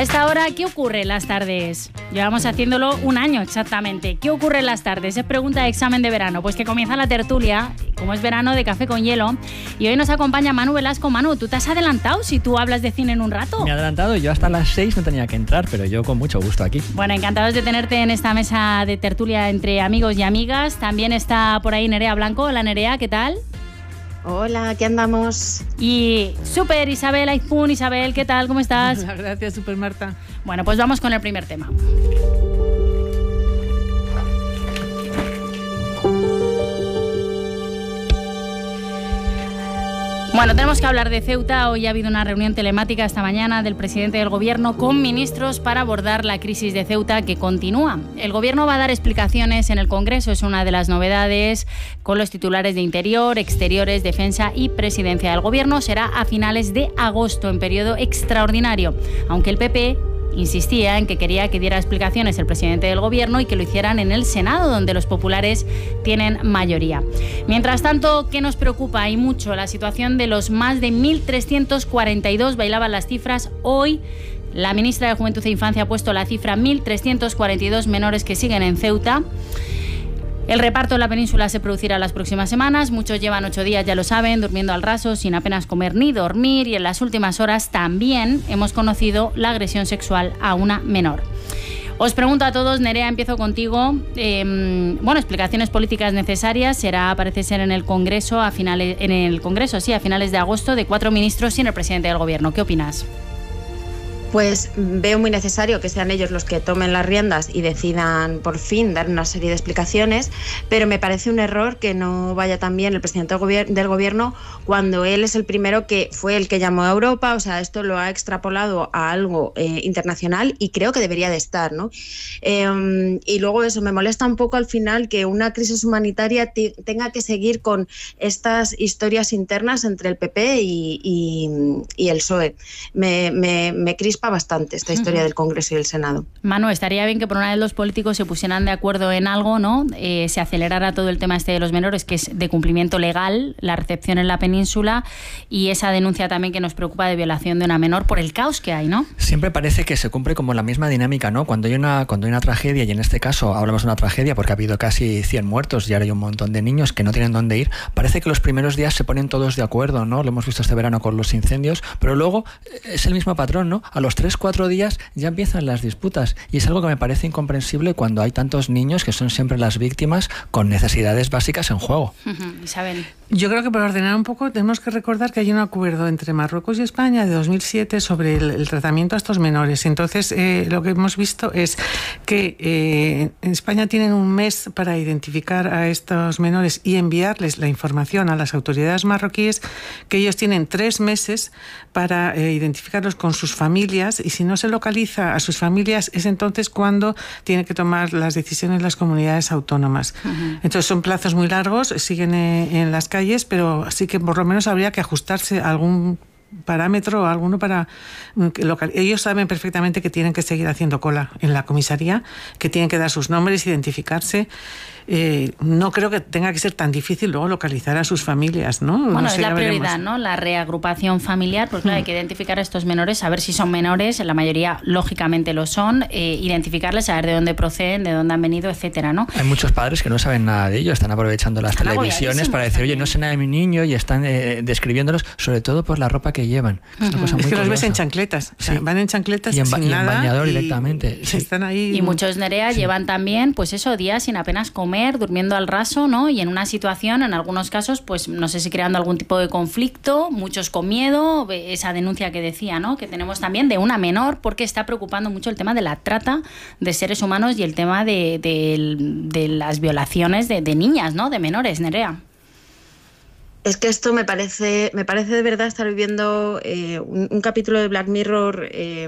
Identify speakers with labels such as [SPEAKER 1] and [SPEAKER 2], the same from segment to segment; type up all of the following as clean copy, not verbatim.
[SPEAKER 1] A esta hora, ¿qué ocurre en las tardes? Llevamos haciéndolo un año exactamente. ¿Qué ocurre en las tardes? Es pregunta de examen de verano. Pues que comienza la tertulia, como es verano, de Café con Hielo. Y hoy nos acompaña Manu Velasco. Manu, ¿tú te has adelantado si tú hablas de cine en un rato?
[SPEAKER 2] Me he adelantado, yo hasta las 6 no tenía que entrar, pero yo con mucho gusto aquí.
[SPEAKER 1] Bueno, encantados de tenerte en esta mesa de tertulia entre amigos y amigas. También está por ahí Nerea Blanco. Hola Nerea, ¿qué tal?
[SPEAKER 3] Hola, aquí andamos.
[SPEAKER 1] Y Super Isabel Aizpun. Isabel, ¿qué tal? ¿Cómo estás?
[SPEAKER 4] Hola, gracias, Super Marta.
[SPEAKER 1] Bueno, pues vamos con el primer tema. Bueno, tenemos que hablar de Ceuta. Hoy ha habido una reunión telemática esta mañana del presidente del Gobierno con ministros para abordar la crisis de Ceuta que continúa. El Gobierno va a dar explicaciones en el Congreso, es una de las novedades, con los titulares de Interior, Exteriores, Defensa y Presidencia del Gobierno. Será a finales de agosto, en periodo extraordinario, aunque el PP insistía en que quería que diera explicaciones el presidente del Gobierno y que lo hicieran en el Senado, donde los populares tienen mayoría. Mientras tanto, ¿qué nos preocupa? Hay mucho la situación de los más de 1.342, bailaban las cifras. Hoy la ministra de Juventud e Infancia ha puesto la cifra 1.342 menores que siguen en Ceuta. El reparto en la península se producirá las próximas semanas. Muchos llevan 8 días, ya lo saben, durmiendo al raso, sin apenas comer ni dormir. Y en las últimas horas también hemos conocido la agresión sexual a una menor. Os pregunto a todos, Nerea, empiezo contigo. Explicaciones políticas necesarias. Será, parece ser, en el Congreso, a finales de agosto, de 4 ministros sin el presidente del Gobierno. ¿Qué opinas?
[SPEAKER 3] Pues veo muy necesario que sean ellos los que tomen las riendas y decidan por fin dar una serie de explicaciones, pero me parece un error que no vaya también el presidente del Gobierno cuando él es el primero que fue el que llamó a Europa. O sea, esto lo ha extrapolado a algo internacional y creo que debería de estar, ¿no? Y luego eso, me molesta un poco al final que una crisis humanitaria tenga que seguir con estas historias internas entre el PP y el PSOE. Me crispa bastante esta historia del Congreso y el Senado.
[SPEAKER 1] Manu, estaría bien que por una vez los políticos se pusieran de acuerdo en algo, ¿no? Se acelerara todo el tema de los menores, que es de cumplimiento legal, la recepción en la península, y esa denuncia también que nos preocupa de violación de una menor por el caos que hay, ¿no?
[SPEAKER 2] Siempre parece que se cumple como la misma dinámica, ¿no? Cuando hay una tragedia, y en este caso hablamos de una tragedia porque ha habido casi 100 muertos y ahora hay un montón de niños que no tienen dónde ir, parece que los primeros días se ponen todos de acuerdo, ¿no? Lo hemos visto este verano con los incendios, pero luego es el mismo patrón, ¿no? A los 3-4 días ya empiezan las disputas y es algo que me parece incomprensible cuando hay tantos niños que son siempre las víctimas con necesidades básicas en juego.
[SPEAKER 1] Isabel.
[SPEAKER 4] Yo creo que para ordenar un poco tenemos que recordar que hay un acuerdo entre Marruecos y España de 2007 sobre el tratamiento a estos menores. Entonces, lo que hemos visto es que en España tienen un mes para identificar a estos menores y enviarles la información a las autoridades marroquíes, que ellos tienen 3 meses para identificarlos con sus familias, y si no se localiza a sus familias es entonces cuando tienen que tomar las decisiones las comunidades autónomas. Entonces son plazos muy largos, siguen en las calles, pero sí que por lo menos habría que ajustarse a algún parámetro o alguno para ellos saben perfectamente que tienen que seguir haciendo cola en la comisaría, que tienen que dar sus nombres, identificarse. No creo que tenga que ser tan difícil luego localizar a sus familias, ¿no?
[SPEAKER 1] Bueno,
[SPEAKER 4] no sé,
[SPEAKER 1] es la prioridad, ¿no? La reagrupación familiar, porque claro, hay que identificar a estos menores, saber si son menores, la mayoría lógicamente lo son, identificarles, saber de dónde proceden, de dónde han venido, etcétera, ¿no?
[SPEAKER 2] Hay muchos padres que no saben nada de ello, están aprovechando las televisiones para decir, oye, no sé nada de mi niño, y están describiéndolos, sobre todo por la ropa que llevan. Es una cosa muy
[SPEAKER 4] que los
[SPEAKER 2] curiosa.
[SPEAKER 4] ves en chancletas, o sea, van en chancletas
[SPEAKER 2] y
[SPEAKER 4] sin nada,
[SPEAKER 2] en bañador directamente.
[SPEAKER 4] Sí. Están ahí.
[SPEAKER 1] Y muchos, Nerea, llevan también, pues eso, días sin apenas comer, durmiendo al raso, ¿no? Y en una situación, en algunos casos, pues no sé si creando algún tipo de conflicto, muchos con miedo, esa denuncia que decía, ¿no? Que tenemos también de una menor, porque está preocupando mucho el tema de la trata de seres humanos y el tema de las violaciones de niñas, ¿no? De menores, Nerea.
[SPEAKER 3] Es que esto me parece de verdad estar viviendo un capítulo de Black Mirror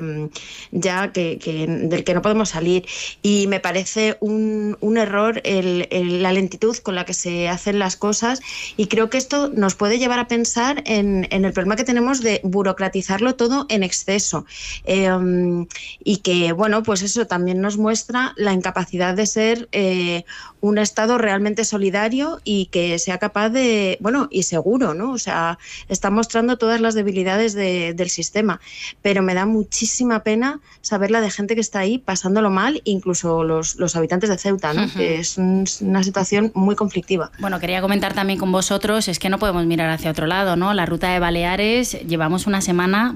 [SPEAKER 3] ya del que no podemos salir, y me parece un error la lentitud con la que se hacen las cosas, y creo que esto nos puede llevar a pensar en el problema que tenemos de burocratizarlo todo en exceso, y que, bueno, pues eso también nos muestra la incapacidad de ser un Estado realmente solidario y que sea capaz de, bueno, y seguro, ¿no? O sea, está mostrando todas las debilidades del sistema, pero me da muchísima pena saber la de gente que está ahí pasándolo mal, incluso los habitantes de Ceuta, ¿no? Que es una situación muy conflictiva.
[SPEAKER 1] Bueno, quería comentar también con vosotros, es que no podemos mirar hacia otro lado, ¿no? La ruta de Baleares, llevamos una semana.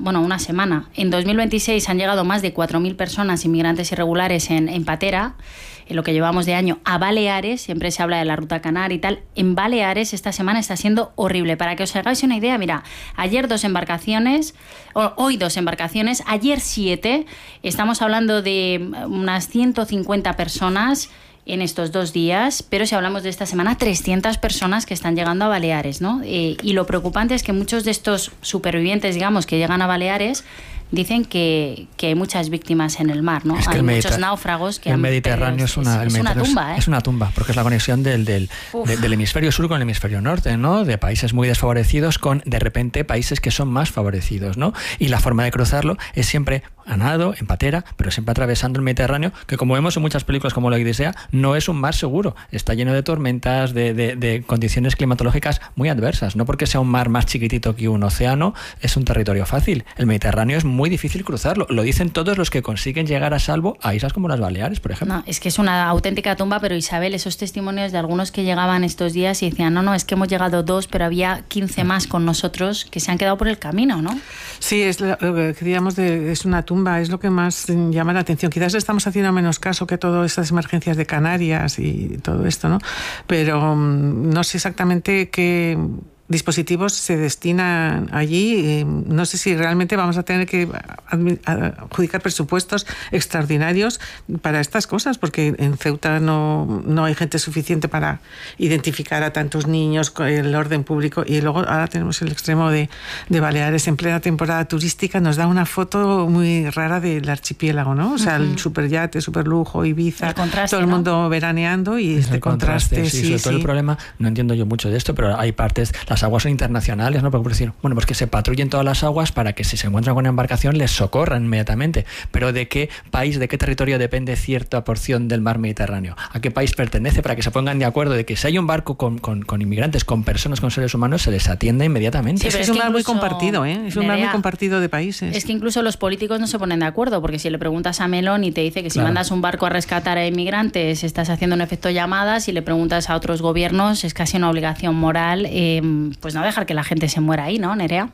[SPEAKER 1] En 2026 han llegado más de 4.000 personas inmigrantes irregulares en Patera, en lo que llevamos de año a Baleares. Siempre se habla de la ruta canaria y tal. En Baleares esta semana está siendo horrible. Para que os hagáis una idea, mira, ayer 2 embarcaciones, hoy 2 embarcaciones, ayer 7, estamos hablando de unas 150 personas en estos 2 días, pero si hablamos de esta semana, 300 personas que están llegando a Baleares, ¿no? Y lo preocupante es que muchos de estos supervivientes, digamos, que llegan a Baleares, dicen que hay muchas víctimas en el mar, ¿no?
[SPEAKER 2] Es que
[SPEAKER 1] hay muchos náufragos que
[SPEAKER 2] el Mediterráneo es una tumba, ¿eh? Es una tumba, porque es la conexión del hemisferio sur con el hemisferio norte, ¿no? De países muy desfavorecidos con, de repente, países que son más favorecidos, ¿no? Y la forma de cruzarlo es siempre a nado, en patera, pero siempre atravesando el Mediterráneo, que como vemos en muchas películas como La Odisea, no es un mar seguro. Está lleno de tormentas, de condiciones climatológicas muy adversas. No porque sea un mar más chiquitito que un océano, es un territorio fácil. El Mediterráneo es muy difícil cruzarlo. Lo dicen todos los que consiguen llegar a salvo a islas como las Baleares, por ejemplo.
[SPEAKER 1] No, es que es una auténtica tumba, pero Isabel, esos testimonios de algunos que llegaban estos días y decían, no, es que hemos llegado 2, pero había 15 más con nosotros que se han quedado por el camino, ¿no?
[SPEAKER 4] Sí, es lo que diríamos, es una tumba, es lo que más llama la atención. Quizás estamos haciendo menos caso que todas estas emergencias de Canarias y todo esto, ¿no? Pero no sé exactamente qué dispositivos se destinan allí. No sé si realmente vamos a tener que adjudicar presupuestos extraordinarios para estas cosas, porque en Ceuta no hay gente suficiente para identificar a tantos niños, el orden público, y luego ahora tenemos el extremo de Baleares en plena temporada turística. Nos da una foto muy rara del archipiélago, ¿no? O sea, el superyate, superlujo, Ibiza, todo el mundo veraneando y este contraste.
[SPEAKER 2] Sí, sobre todo el problema, no entiendo yo mucho de esto, pero hay partes, las aguas son internacionales, ¿no? Porque decir, bueno, pues que se patrullen todas las aguas para que si se encuentran con una embarcación les socorran inmediatamente. Pero ¿de qué país, de qué territorio depende cierta porción del mar Mediterráneo? ¿A qué país pertenece para que se pongan de acuerdo de que si hay un barco con inmigrantes, con personas, con seres humanos, se les atienda inmediatamente?
[SPEAKER 4] Sí, es un mar muy compartido, ¿eh? Es un mar muy compartido de países.
[SPEAKER 1] Es que incluso los políticos no se ponen de acuerdo, porque si le preguntas a Meloni te dice que si mandas un barco a rescatar a inmigrantes estás haciendo un efecto llamada, si le preguntas a otros gobiernos es casi una obligación moral, pues no dejar que la gente se muera ahí, ¿no, Nerea?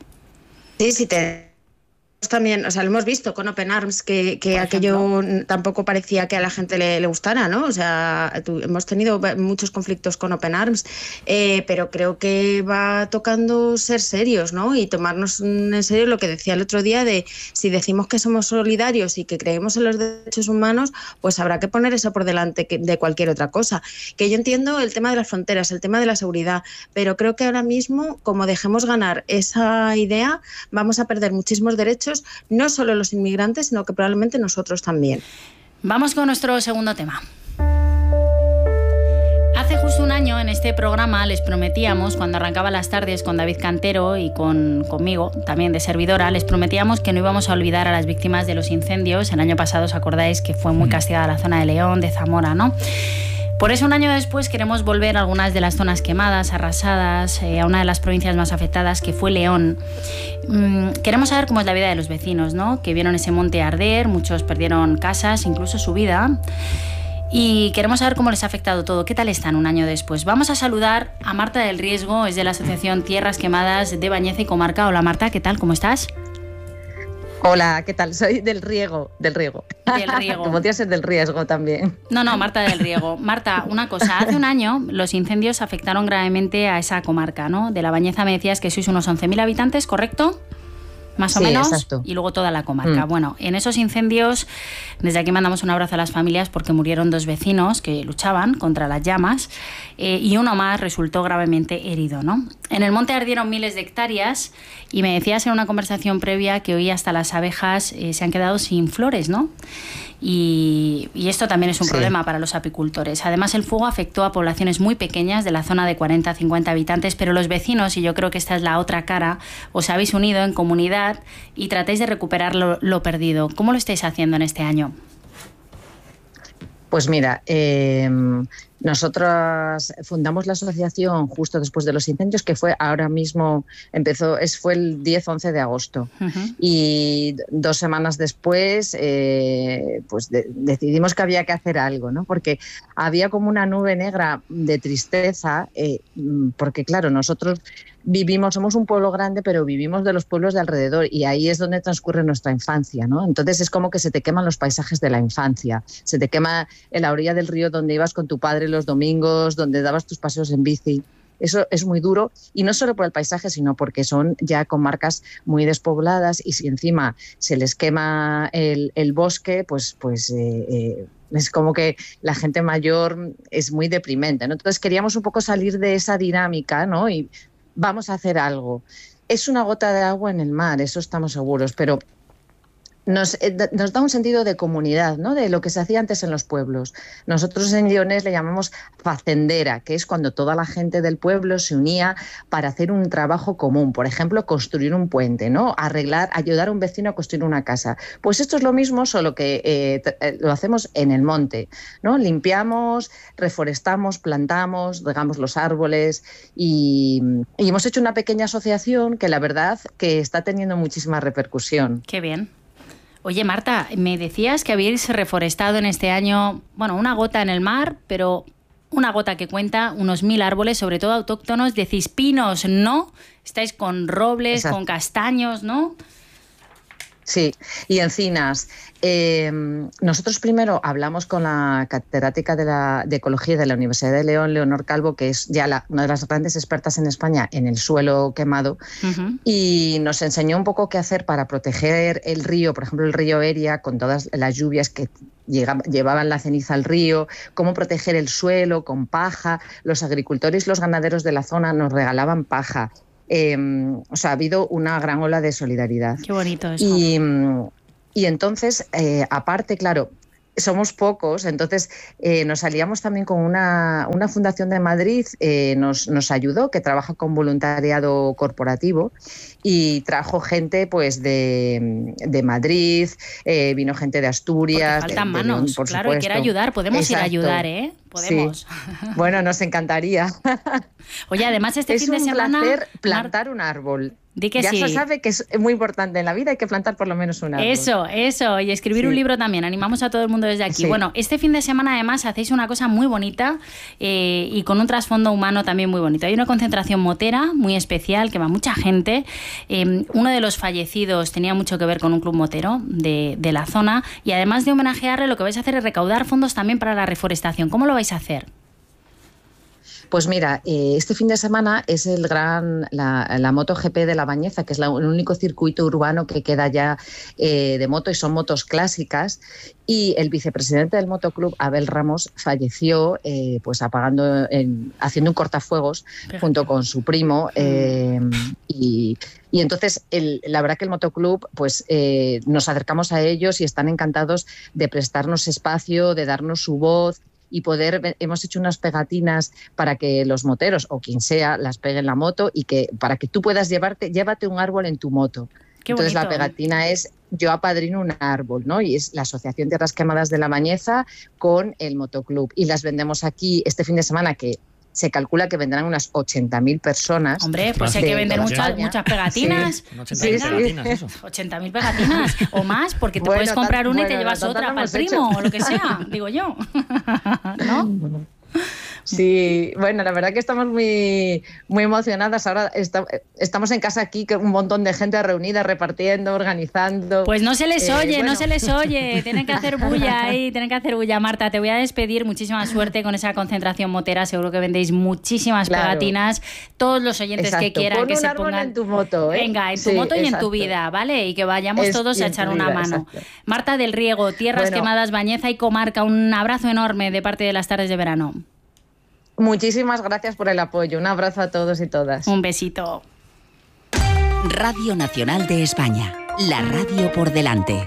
[SPEAKER 3] Sí, también, o sea, lo hemos visto con Open Arms, que aquello tampoco parecía que a la gente le gustara, ¿no? O sea, hemos tenido muchos conflictos con Open Arms, pero creo que va tocando ser serios, ¿no? Y tomarnos en serio lo que decía el otro día de si decimos que somos solidarios y que creemos en los derechos humanos, pues habrá que poner eso por delante de cualquier otra cosa. Que yo entiendo el tema de las fronteras, el tema de la seguridad, pero creo que ahora mismo, como dejemos ganar esa idea, vamos a perder muchísimos derechos, no solo los inmigrantes, sino que probablemente nosotros también.
[SPEAKER 1] Vamos con nuestro segundo tema. Hace justo un año en este programa les prometíamos, cuando arrancaba las tardes con David Cantero y conmigo, también de servidora, les prometíamos que no íbamos a olvidar a las víctimas de los incendios. El año pasado, ¿os acordáis que fue muy castigada la zona de León, de Zamora, ¿no? Por eso, un año después, queremos volver a algunas de las zonas quemadas, arrasadas, a una de las provincias más afectadas, que fue León. Queremos saber cómo es la vida de los vecinos, ¿no? Que vieron ese monte arder, muchos perdieron casas, incluso su vida. Y queremos saber cómo les ha afectado todo. ¿Qué tal están un año después? Vamos a saludar a Marta del Riesgo, es de la Asociación Tierras Quemadas de Bañeza y Comarca. Hola, Marta, ¿qué tal? ¿Cómo estás?
[SPEAKER 5] Hola, ¿qué tal? Soy del riego.
[SPEAKER 1] Del riego.
[SPEAKER 5] Como tienes el del riesgo también.
[SPEAKER 1] No, Marta del Riego. Marta, una cosa, hace un año los incendios afectaron gravemente a esa comarca, ¿no? De la Bañeza me decías que sois unos 11.000 habitantes, ¿correcto? Más o menos, exacto. Y luego toda la comarca. Bueno, en esos incendios, desde aquí mandamos un abrazo a las familias porque murieron 2 vecinos que luchaban contra las llamas y uno más resultó gravemente herido, ¿no? En el monte ardieron miles de hectáreas y me decías en una conversación previa que hoy hasta las abejas se han quedado sin flores, ¿no? Y esto también es un problema para los apicultores. Además, el fuego afectó a poblaciones muy pequeñas de la zona de 40 a 50 habitantes, pero los vecinos, y yo creo que esta es la otra cara, os habéis unido en comunidad y tratáis de recuperar lo perdido. ¿Cómo lo estáis haciendo en este año?
[SPEAKER 5] Pues mira, Nosotros fundamos la asociación justo después de los incendios, que fue ahora mismo, fue el 10-11 de agosto. Y 2 semanas después pues decidimos que había que hacer algo, ¿no? Porque había como una nube negra de tristeza, porque claro, nosotros somos un pueblo grande, pero vivimos de los pueblos de alrededor y ahí es donde transcurre nuestra infancia, ¿no? Entonces es como que se te queman los paisajes de la infancia, se te quema en la orilla del río donde ibas con tu padre los domingos, donde dabas tus paseos en bici. Eso es muy duro, y no solo por el paisaje, sino porque son ya comarcas muy despobladas, y si encima se les quema el bosque, pues es como que la gente mayor es muy deprimente, ¿no? Entonces queríamos un poco salir de esa dinámica, ¿no? Y vamos a hacer algo. Es una gota de agua en el mar, eso estamos seguros, pero nos da un sentido de comunidad, ¿no? De lo que se hacía antes en los pueblos. Nosotros en Lyonés le llamamos facendera, que es cuando toda la gente del pueblo se unía para hacer un trabajo común. Por ejemplo, construir un puente, ¿no? Ayudar a un vecino a construir una casa. Pues esto es lo mismo, solo que lo hacemos en el monte, ¿no? Limpiamos, reforestamos, plantamos, regamos los árboles y hemos hecho una pequeña asociación que la verdad que está teniendo muchísima repercusión.
[SPEAKER 1] Qué bien. Oye, Marta, me decías que habéis reforestado en este año, bueno, una gota en el mar, pero una gota que cuenta unos 1000 árboles, sobre todo autóctonos, decís pinos, ¿no? Estáis con robles, exacto, con castaños, ¿no?
[SPEAKER 5] Sí, y encinas. Nosotros primero hablamos con la catedrática de Ecología de la Universidad de León, Leonor Calvo, que es ya una de las grandes expertas en España en el suelo quemado, y nos enseñó un poco qué hacer para proteger el río, por ejemplo el río Eria, con todas las lluvias que llevaban la ceniza al río, cómo proteger el suelo con paja. Los agricultores y los ganaderos de la zona nos regalaban paja. O sea, ha habido una gran ola de solidaridad.
[SPEAKER 1] Qué bonito eso.
[SPEAKER 5] Y entonces, aparte, claro, somos pocos, entonces nos aliamos también con una fundación de Madrid, nos ayudó, que trabaja con voluntariado corporativo, y trajo gente pues de Madrid, vino gente de Asturias.
[SPEAKER 1] Porque faltan manos,
[SPEAKER 5] León, por
[SPEAKER 1] claro,
[SPEAKER 5] supuesto.
[SPEAKER 1] Y quiere ayudar, podemos
[SPEAKER 5] Exacto.
[SPEAKER 1] ir a ayudar, ¿eh? Podemos.
[SPEAKER 5] Sí. Bueno, nos encantaría.
[SPEAKER 1] Oye, además fin de semana...
[SPEAKER 5] Es un placer plantar un árbol.
[SPEAKER 1] Di que
[SPEAKER 5] ya
[SPEAKER 1] sí.
[SPEAKER 5] se sabe que es muy importante en la vida, hay que plantar por lo menos un árbol.
[SPEAKER 1] Eso, y escribir un libro también, animamos a todo el mundo desde aquí. Sí. Bueno, este fin de semana además hacéis una cosa muy bonita y con un trasfondo humano también muy bonito. Hay una concentración motera muy especial, que va mucha gente. Uno de los fallecidos tenía mucho que ver con un club motero de la zona, y además de homenajearle, lo que vais a hacer es recaudar fondos también para la reforestación. ¿Cómo lo vais a hacer?
[SPEAKER 5] Pues mira, este fin de semana es la MotoGP de La Bañeza, que es el único circuito urbano que queda ya de moto, y son motos clásicas. Y el vicepresidente del motoclub, Abel Ramos, falleció pues haciendo un cortafuegos junto con su primo. Y entonces la verdad que el motoclub pues nos acercamos a ellos y están encantados de prestarnos espacio, de darnos su voz. Y hemos hecho unas pegatinas para que los moteros o quien sea las pegue en la moto, y para que tú puedas llévate un árbol en tu moto.
[SPEAKER 1] Qué
[SPEAKER 5] Entonces
[SPEAKER 1] bonito.
[SPEAKER 5] La pegatina es yo apadrino un árbol, ¿no? Y es la Asociación Tierras Quemadas de La Bañeza con el motoclub. Y las vendemos aquí este fin de semana, que se calcula que vendrán unas 80.000 personas.
[SPEAKER 1] Hombre, pues hay que vender muchas pegatinas.
[SPEAKER 5] Sí.
[SPEAKER 1] 80.000 pegatinas o más, porque te puedes comprar una y te llevas otra para el primo o lo que sea, digo yo. ¿No?
[SPEAKER 5] Sí, bueno, la verdad que estamos muy, muy emocionadas. Ahora estamos en casa aquí, con un montón de gente reunida, repartiendo, organizando.
[SPEAKER 1] Pues no se les oye, no se les oye. Tienen que hacer bulla ahí, tienen que hacer bulla. Marta, te voy a despedir. Muchísima suerte con esa concentración motera. Seguro que vendéis muchísimas pegatinas. Todos los oyentes que quieran
[SPEAKER 5] Pon
[SPEAKER 1] que se
[SPEAKER 5] árbol
[SPEAKER 1] pongan
[SPEAKER 5] en tu moto, ¿eh?
[SPEAKER 1] Venga, en tu moto y en tu vida, ¿vale? Y que vayamos todos a echar una mano.
[SPEAKER 5] Exacto.
[SPEAKER 1] Marta del Riego, Tierras Quemadas, Bañeza y Comarca. Un abrazo enorme de parte de las tardes de verano.
[SPEAKER 5] Muchísimas gracias por el apoyo. Un abrazo a todos y todas.
[SPEAKER 1] Un besito.
[SPEAKER 6] Radio Nacional de España. La radio por delante.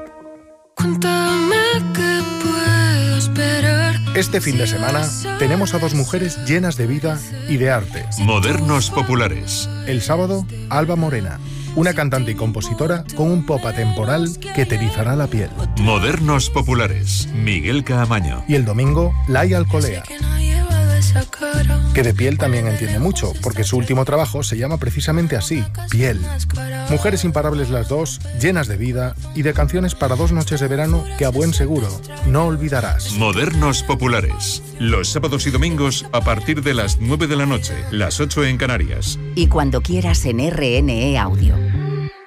[SPEAKER 7] Cuéntame qué puedo esperar.
[SPEAKER 8] Este fin de semana tenemos a dos mujeres llenas de vida y de arte.
[SPEAKER 9] Modernos populares.
[SPEAKER 8] El sábado, Alba Morena, una cantante y compositora con un pop atemporal que te erizará la piel.
[SPEAKER 9] Modernos populares. Miguel Caamaño.
[SPEAKER 8] Y el domingo, Laia Alcolea,
[SPEAKER 7] esa cara.
[SPEAKER 8] Que de piel también entiende mucho, porque su último trabajo se llama precisamente así, Piel. Mujeres imparables las dos, llenas de vida y de canciones para 2 noches de verano que a buen seguro no olvidarás.
[SPEAKER 9] Modernos Populares. Los sábados y domingos a partir de las 9 de la noche, las 8 en Canarias.
[SPEAKER 6] Y cuando quieras en RNE Audio.